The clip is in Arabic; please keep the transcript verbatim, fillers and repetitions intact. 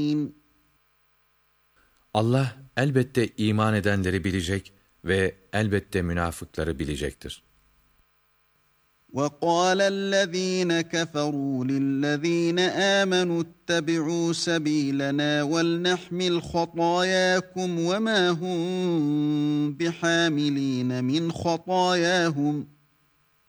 Allah elbette iman edenleri bilecek ve elbette münafıkları bilecektir. وَقَالَ الَّذ۪ينَ كَفَرُوا لِلَّذ۪ينَ آمَنُوا اتَّبِعُوا سَب۪يلَنَا وَلْنَحْمِلْ خَطَايَاكُمْ وَمَا هُمْ بِحَامِل۪ينَ مِنْ خَطَايَاهُمْ